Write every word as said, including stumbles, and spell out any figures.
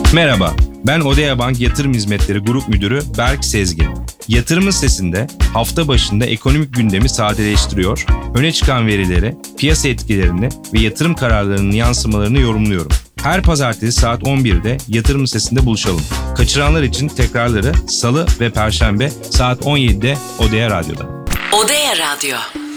Merhaba, ben Odea Bank Yatırım Hizmetleri Grup Müdürü Berk Sezgin. Yatırımın Sesi'nde hafta başında ekonomik gündemi sadeleştiriyor, öne çıkan verileri, piyasa etkilerini ve yatırım kararlarının yansımalarını yorumluyorum. Her pazartesi saat on birde Yatırım Sesi'nde buluşalım. Kaçıranlar için tekrarları Salı ve Perşembe saat on yedide Odea Radyo'da. Odea Radyo.